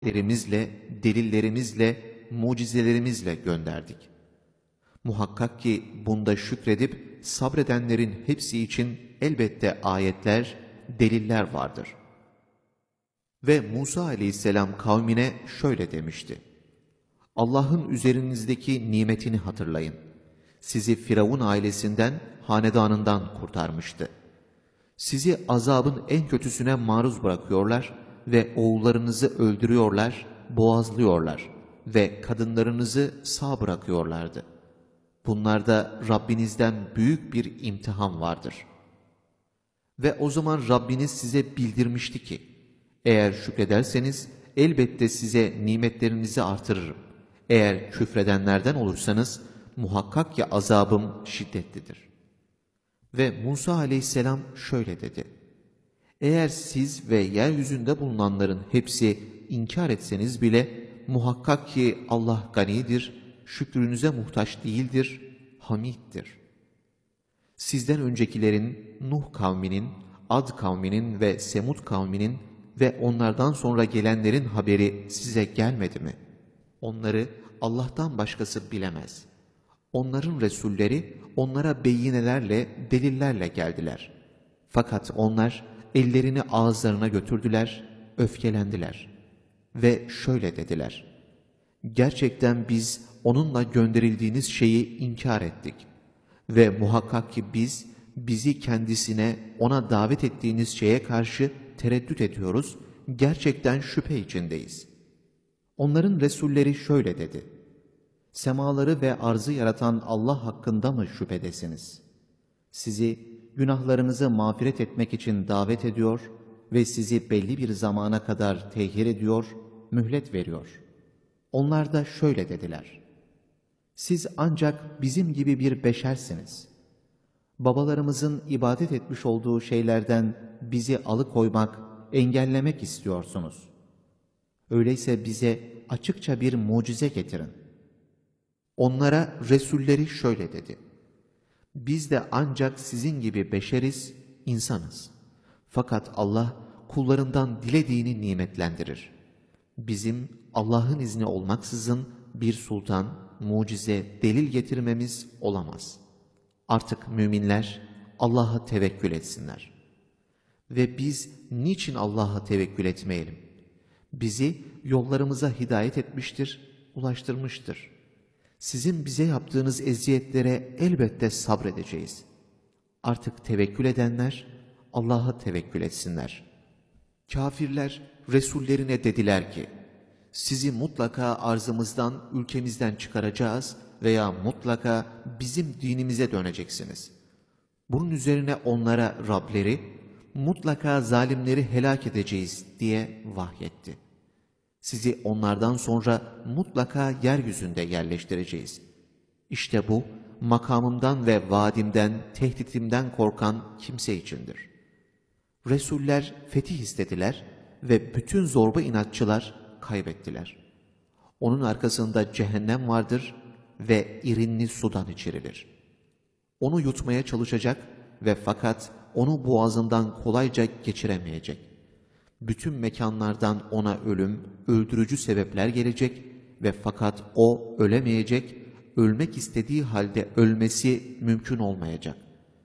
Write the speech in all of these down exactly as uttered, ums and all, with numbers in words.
ayetlerimizle, delillerimizle, mucizelerimizle gönderdik. Muhakkak ki bunda şükredip sabredenlerin hepsi için elbette ayetler, deliller vardır. Ve Musa aleyhisselam kavmine şöyle demişti: Allah'ın üzerinizdeki nimetini hatırlayın. Sizi Firavun ailesinden, hanedanından kurtarmıştı. Sizi azabın en kötüsüne maruz bırakıyorlar ve oğullarınızı öldürüyorlar, boğazlıyorlar ve kadınlarınızı sağ bırakıyorlardı. Bunlarda Rabbinizden büyük bir imtihan vardır. Ve o zaman Rabbiniz size bildirmişti ki, eğer şükrederseniz elbette size nimetlerinizi artırırım. Eğer küfredenlerden olursanız muhakkak ki azabım şiddetlidir. Ve Musa aleyhisselam şöyle dedi: Eğer siz ve yeryüzünde bulunanların hepsi inkar etseniz bile muhakkak ki Allah ganidir, şükrünüze muhtaç değildir, hamiddir. Sizden öncekilerin Nuh kavminin, Ad kavminin ve Semud kavminin ve onlardan sonra gelenlerin haberi size gelmedi mi? Onları Allah'tan başkası bilemez. Onların Resulleri onlara beyinelerle, delillerle geldiler. Fakat onlar ellerini ağızlarına götürdüler, öfkelendiler. Ve şöyle dediler: Gerçekten biz onunla gönderildiğiniz şeyi inkar ettik. Ve muhakkak ki biz, bizi kendisine, ona davet ettiğiniz şeye karşı tereddüt ediyoruz, gerçekten şüphe içindeyiz. Onların Resulleri şöyle dedi: Semaları ve arzı yaratan Allah hakkında mı şüphedesiniz? Sizi günahlarınızı mağfiret etmek için davet ediyor ve sizi belli bir zamana kadar tehir ediyor, mühlet veriyor. Onlar da şöyle dediler: Siz ancak bizim gibi bir beşersiniz. Babalarımızın ibadet etmiş olduğu şeylerden bizi alıkoymak, engellemek istiyorsunuz. Öyleyse bize açıkça bir mucize getirin. Onlara Resulleri şöyle dedi: Biz de ancak sizin gibi beşeriz, insanız. Fakat Allah kullarından dilediğini nimetlendirir. Bizim Allah'ın izni olmaksızın bir sultan, mucize, delil getirmemiz olamaz. Artık müminler Allah'a tevekkül etsinler. Ve biz niçin Allah'a tevekkül etmeyelim? Bizi yollarımıza hidayet etmiştir, ulaştırmıştır. Sizin bize yaptığınız eziyetlere elbette sabredeceğiz. Artık tevekkül edenler Allah'a tevekkül etsinler. Kafirler Resullerine dediler ki, sizi mutlaka arzımızdan, ülkemizden çıkaracağız veya mutlaka bizim dinimize döneceksiniz. Bunun üzerine onlara Rableri, mutlaka zalimleri helak edeceğiz diye vahyetti. Sizi onlardan sonra mutlaka yeryüzünde yerleştireceğiz. İşte bu, makamımdan ve vaadimden, tehditimden korkan kimse içindir. Resuller fetih istediler ve bütün zorba inatçılar kaybettiler. Onun arkasında cehennem vardır ve irinli sudan içirilir. Onu yutmaya çalışacak ve fakat onu boğazından kolayca geçiremeyecek. Bütün mekanlardan ona ölüm, öldürücü sebepler gelecek ve fakat o ölemeyecek, ölmek istediği halde ölmesi mümkün olmayacak.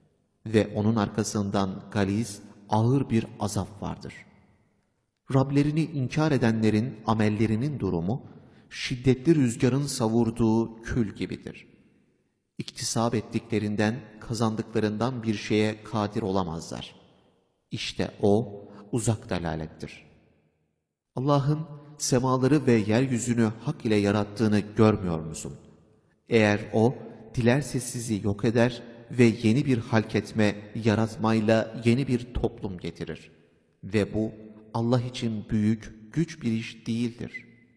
Ve onun arkasından galiz, ağır bir azap vardır. Rablerini inkar edenlerin amellerinin durumu, şiddetli rüzgarın savurduğu kül gibidir. İktisap ettiklerinden, kazandıklarından bir şeye kadir olamazlar. İşte o, uzak dalalettir. Allah'ın semaları ve yeryüzünü hak ile yarattığını görmüyor musun? Eğer O, dilerse sizi yok eder ve yeni bir halk etme, yaratmayla yeni bir toplum getirir. Ve bu, Allah için büyük, güç bir iş değildir.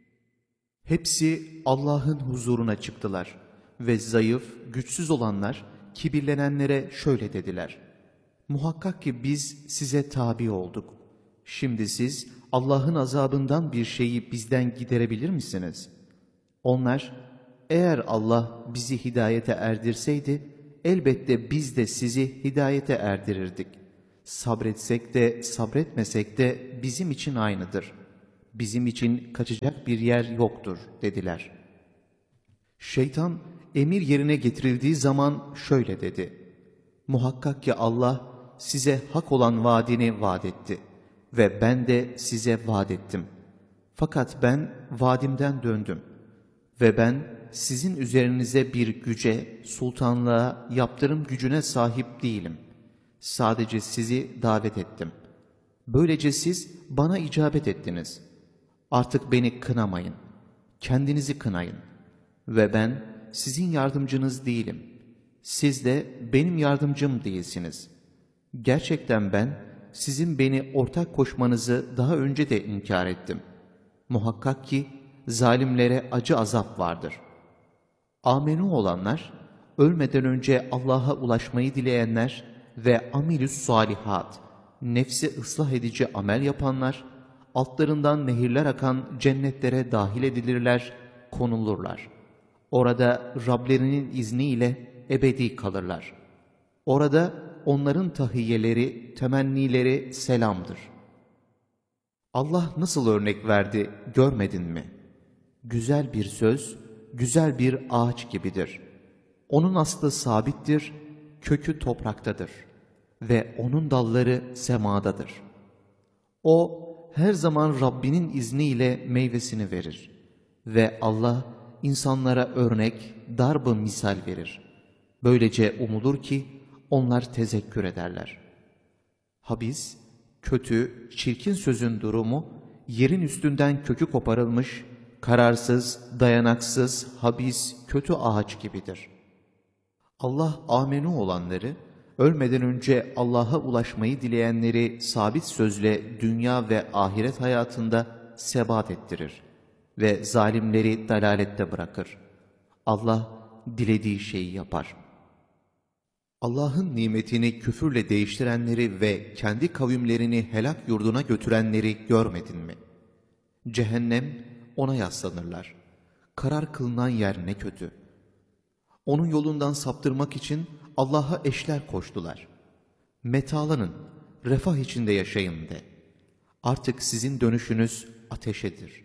Hepsi Allah'ın huzuruna çıktılar ve zayıf, güçsüz olanlar, kibirlenenlere şöyle dediler: Muhakkak ki biz size tabi olduk. Şimdi siz Allah'ın azabından bir şeyi bizden giderebilir misiniz? Onlar, eğer Allah bizi hidayete erdirseydi, elbette biz de sizi hidayete erdirirdik. Sabretsek de sabretmesek de bizim için aynıdır. Bizim için kaçacak bir yer yoktur dediler. Şeytan emir yerine getirildiği zaman şöyle dedi: Muhakkak ki Allah size hak olan vaadini vaat etti ve ben de size vaat ettim. Fakat ben vaadimden döndüm ve ben sizin üzerinize bir güce, sultanlığa, yaptırım gücüne sahip değilim. Sadece sizi davet ettim. Böylece siz bana icabet ettiniz. Artık beni kınamayın, kendinizi kınayın ve ben sizin yardımcınız değilim. Siz de benim yardımcım değilsiniz. Gerçekten ben sizin beni ortak koşmanızı daha önce de inkar ettim. Muhakkak ki zalimlere acı azap vardır. Amenu olanlar, ölmeden önce Allah'a ulaşmayı dileyenler ve amilüs salihat, nefsi ıslah edici amel yapanlar, altlarından nehirler akan cennetlere dahil edilirler, konulurlar. Orada Rablerinin izniyle ebedi kalırlar. Orada onların tahiyyeleri, temennileri selamdır. Allah nasıl örnek verdi görmedin mi? Güzel bir söz, güzel bir ağaç gibidir. Onun aslı sabittir, kökü topraktadır ve onun dalları semadadır. O her zaman Rabbinin izniyle meyvesini verir ve Allah insanlara örnek, darb-ı misal verir. Böylece umulur ki onlar tezekkür ederler. Habis, kötü, çirkin sözün durumu, yerin üstünden kökü koparılmış, kararsız, dayanaksız, habis, kötü ağaç gibidir. Allah amenu olanları, ölmeden önce Allah'a ulaşmayı dileyenleri sabit sözle dünya ve ahiret hayatında sebat ettirir ve zalimleri dalalette bırakır. Allah dilediği şeyi yapar. Allah'ın nimetini küfürle değiştirenleri ve kendi kavimlerini helak yurduna götürenleri görmedin mi? Cehennem, ona yaslanırlar. Karar kılınan yer ne kötü. Onun yolundan saptırmak için Allah'a eşler koştular. Metalanın, refah içinde yaşayın de. Artık sizin dönüşünüz ateşedir.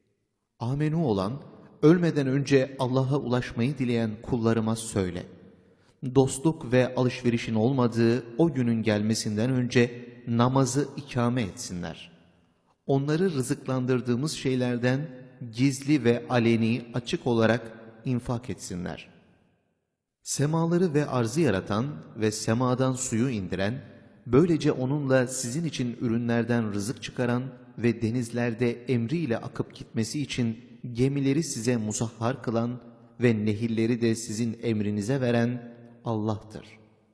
Amenu olan, ölmeden önce Allah'a ulaşmayı dileyen kullarıma söyle. Dostluk ve alışverişin olmadığı o günün gelmesinden önce namazı ikame etsinler. Onları rızıklandırdığımız şeylerden gizli ve aleni açık olarak infak etsinler. Semaları ve arzı yaratan ve semadan suyu indiren, böylece onunla sizin için ürünlerden rızık çıkaran ve denizlerde emriyle akıp gitmesi için gemileri size musahhar kılan ve nehirleri de sizin emrinize veren Allah'tır.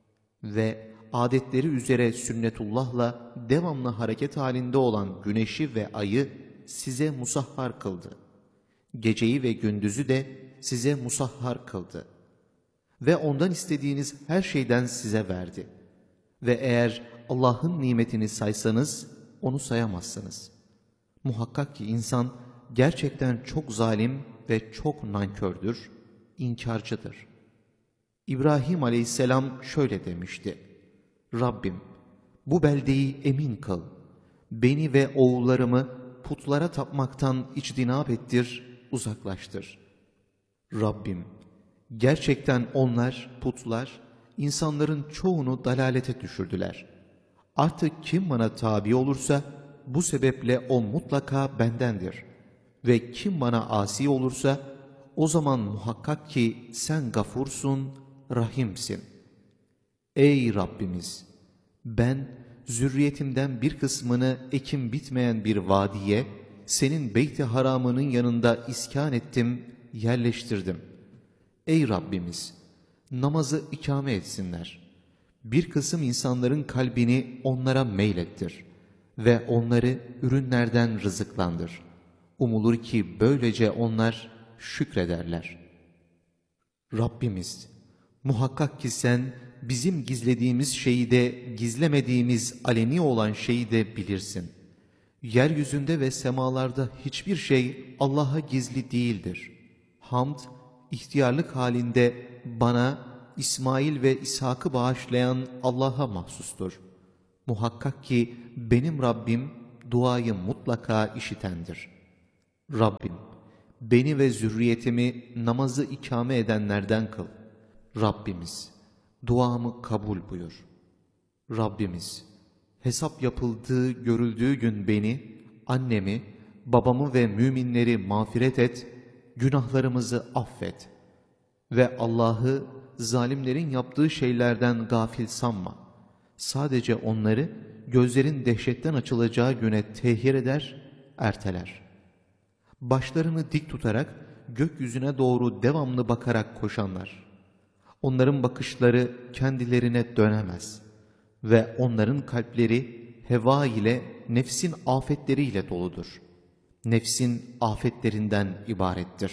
Ve adetleri üzere sünnetullahla devamlı hareket halinde olan güneşi ve ayı size musahhar kıldı. Geceyi ve gündüzü de size musahhar kıldı. Ve ondan istediğiniz her şeyden size verdi. Ve eğer Allah'ın nimetini saysanız onu sayamazsınız. Muhakkak ki insan gerçekten çok zalim ve çok nankördür, inkarcıdır. İbrahim aleyhisselam şöyle demişti: Rabbim, bu beldeyi emin kıl. Beni ve oğullarımı putlara tapmaktan içtinab ettir, uzaklaştır. Rabbim, gerçekten onlar, putlar, insanların çoğunu dalalete düşürdüler. Artık kim bana tabi olursa, bu sebeple o mutlaka bendendir. Ve kim bana asi olursa, o zaman muhakkak ki sen gafursun, rahimsin. Ey Rabbimiz! Ben, zürriyetimden bir kısmını ekim bitmeyen bir vadiye, senin Beyt-i Haram'ının yanında iskan ettim, yerleştirdim. Ey Rabbimiz! Namazı ikame etsinler. Bir kısım insanların kalbini onlara meylettir ve onları ürünlerden rızıklandır. Umulur ki böylece onlar şükrederler. Rabbimiz, muhakkak ki sen bizim gizlediğimiz şeyi de gizlemediğimiz aleni olan şeyi de bilirsin. Yeryüzünde ve semalarda hiçbir şey Allah'a gizli değildir. Hamd, ihtiyarlık halinde bana İsmail ve İshak'ı bağışlayan Allah'a mahsustur. Muhakkak ki benim Rabbim duayı mutlaka işitendir. Rabbim, beni ve zürriyetimi namazı ikame edenlerden kıl. Rabbimiz, duamı kabul buyur. Rabbimiz, hesap yapıldığı, görüldüğü gün beni, annemi, babamı ve müminleri mağfiret et, günahlarımızı affet. Ve Allah'ı zalimlerin yaptığı şeylerden gafil sanma. Sadece onları gözlerin dehşetten açılacağı güne tehir eder, erteler. Başlarını dik tutarak gökyüzüne doğru devamlı bakarak koşanlar. Onların bakışları kendilerine dönemez ve onların kalpleri heva ile, nefsin afetleriyle doludur. Nefsin afetlerinden ibarettir.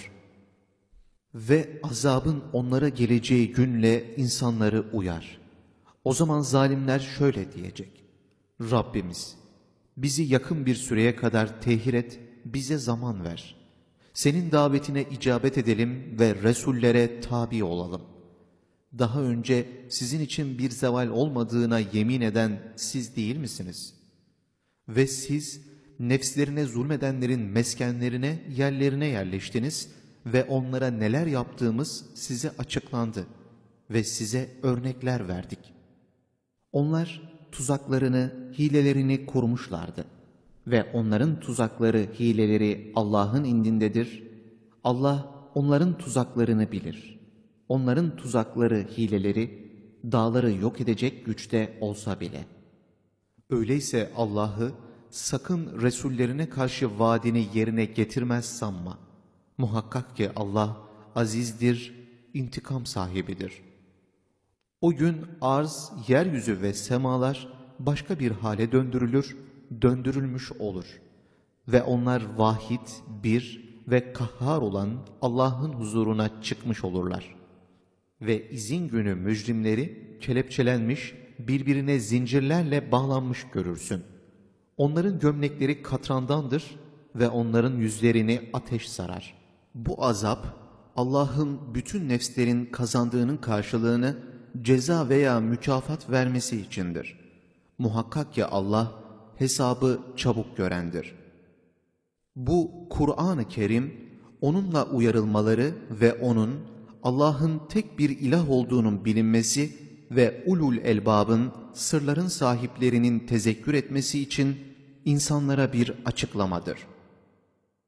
Ve azabın onlara geleceği günle insanları uyar. O zaman zalimler şöyle diyecek: Rabbimiz, bizi yakın bir süreye kadar tehir et, bize zaman ver. Senin davetine icabet edelim ve Resullere tabi olalım. Daha önce sizin için bir zeval olmadığına yemin eden siz değil misiniz? Ve siz nefslerine zulmedenlerin meskenlerine, yerlerine yerleştiniz ve onlara neler yaptığımız size açıklandı ve size örnekler verdik. Onlar tuzaklarını, hilelerini korumuşlardı ve onların tuzakları, hileleri Allah'ın indindedir. Allah onların tuzaklarını bilir. Onların tuzakları, hileleri dağları yok edecek güçte olsa bile. Öyleyse Allah'ı sakın Resullerine karşı vaadini yerine getirmez sanma. Muhakkak ki Allah azizdir, intikam sahibidir. O gün arz, yeryüzü ve semalar başka bir hale döndürülür, döndürülmüş olur. Ve onlar vahid, bir ve kahhar olan Allah'ın huzuruna çıkmış olurlar. Ve izin günü mücrimleri kelepçelenmiş, birbirine zincirlerle bağlanmış görürsün. Onların gömlekleri katrandandır ve onların yüzlerini ateş sarar. Bu azap, Allah'ın bütün nefslerin kazandığının karşılığını ceza veya mükafat vermesi içindir. Muhakkak ki Allah hesabı çabuk görendir. Bu Kur'an-ı Kerim, onunla uyarılmaları ve onun Allah'ın tek bir ilah olduğunun bilinmesi ve ulul elbabın, sırların sahiplerinin tezekkür etmesi için insanlara bir açıklamadır.